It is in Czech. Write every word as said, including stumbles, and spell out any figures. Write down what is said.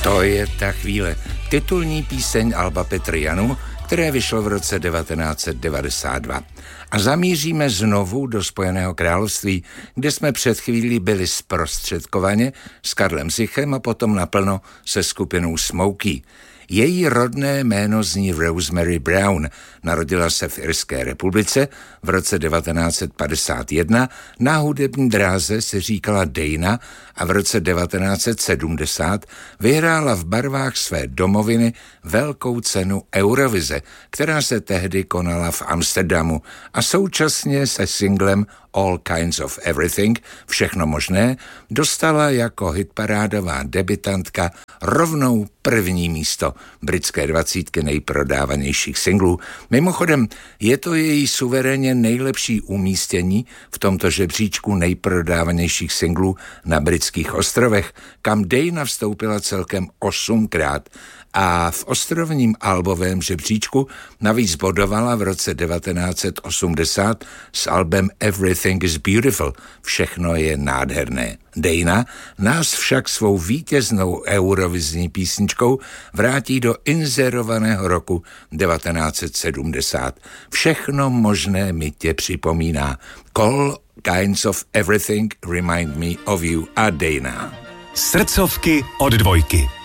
To je ta chvíle. Titulní píseň alba Petr Janu, které vyšlo v roce devatenáct set devadesát dva. A zamíříme znovu do Spojeného království, kde jsme před chvílí byli zprostředkovaně s Karlem Sichem a potom naplno se skupinou Smokey. Její rodné jméno zní Rosemary Brown. Narodila se v Irské republice v roce devatenáct set padesát jedna, na hudební dráze se říkala Dana a v roce devatenáct set sedmdesát vyhrála v barvách své domoviny velkou cenu Eurovize, která se tehdy konala v Amsterdamu, a současně se singlem All Kinds of Everything, všechno možné, dostala jako hitparádová debutantka rovnou první místo britské dvacítky nejprodávanějších singlů. Mimochodem, je to její suverénně nejlepší umístění v tomto žebříčku nejprodávanějších singlů na britských ostrovech, kam Dana vstoupila celkem osmkrát a v ostrovním albovém žebříčku navíc bodovala v roce devatenáct set osmdesát s albem Everything is Beautiful, všechno je nádherné. Dana nás však svou vítěznou eurovizní písničkou vrátí do inzerovaného roku devatenáct set sedmdesát. Všechno možné mi tě připomíná. All Kinds of Everything Remind Me of You a Dana. Srdcovky od dvojky.